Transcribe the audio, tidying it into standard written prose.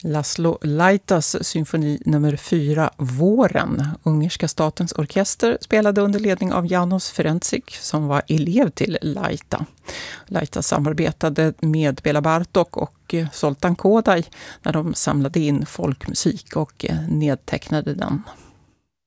Laszlo Lajtas symfoni nummer 4, Våren. Ungerska statens orkester spelade under ledning av János Ferencsik som var elev till Lajta. Lajta samarbetade med Béla Bartók och Zoltán Kodály när de samlade in folkmusik och nedtecknade den.